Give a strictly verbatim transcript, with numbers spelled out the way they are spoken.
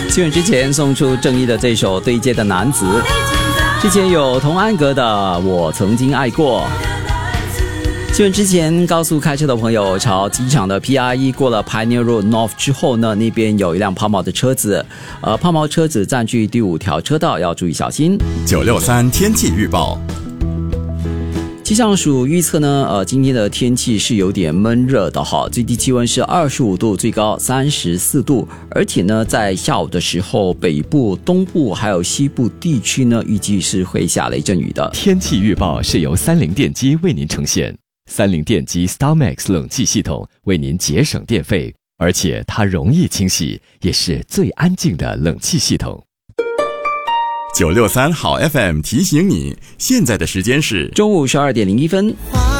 新闻之前送出正义的这首《对街的男子》，之前有童安格的《我曾经爱过》。新闻之前告诉开车的朋友，朝机场的 P R 一 过了 Pioneer Road North 之后呢，那边有一辆抛锚的车子，呃，抛锚车子占据第五条车道，要注意小心。 九六三天气预报。 气象署预测呢，呃，今天的天气是有点闷热的哈，最低气温是二十五度，最高三十四度，而且呢，在下午的时候，北部、东部还有西部地区呢，预计是会下雷阵雨的。 天气预报是由三菱电机为您呈现，三菱电机 StarMax 冷气系统为您节省电费，而且它容易清洗，也是最安静的冷气系统。 九六三好 F M 提醒你，现在的时间是中午十二点零一分。